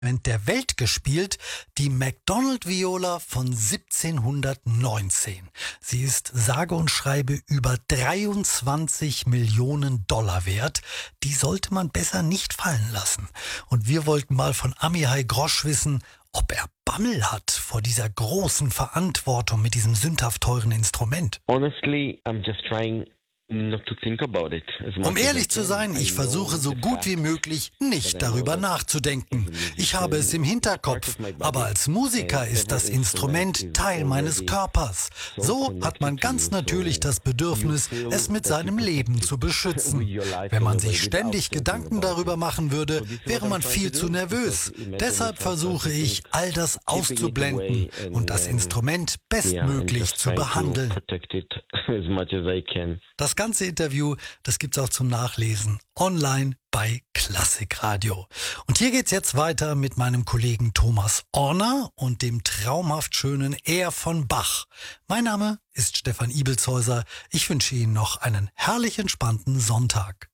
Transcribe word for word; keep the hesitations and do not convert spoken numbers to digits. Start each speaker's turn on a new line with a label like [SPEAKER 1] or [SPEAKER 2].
[SPEAKER 1] der Welt gespielt, die McDonald-Viola von siebzehnhundertneunzehn. Sie ist sage und schreibe über dreiundzwanzig Millionen Dollar wert. Die sollte man besser nicht fallen lassen. Und wir wollten mal von Amihai Grosch wissen, ob er Bammel hat vor dieser großen Verantwortung mit diesem sündhaft teuren Instrument.
[SPEAKER 2] Honestly, I'm just trying not to think about it.
[SPEAKER 1] Um ehrlich zu sein, ich versuche so gut wie möglich nicht darüber nachzudenken. Ich habe es im Hinterkopf, aber als Musiker ist das Instrument Teil meines Körpers. So hat man ganz natürlich das Bedürfnis, es mit seinem Leben zu beschützen. Wenn man sich ständig Gedanken darüber machen würde, wäre man viel zu nervös. Deshalb versuche ich, all das auszublenden und das Instrument bestmöglich zu behandeln. Das ganze Interview, das gibt's auch zum Nachlesen online bei Klassikradio. Und hier geht's jetzt weiter mit meinem Kollegen Thomas Orner und dem traumhaft schönen Er von Bach. Mein Name ist Stefan Ibelshäuser. Ich wünsche Ihnen noch einen herrlich entspannten Sonntag.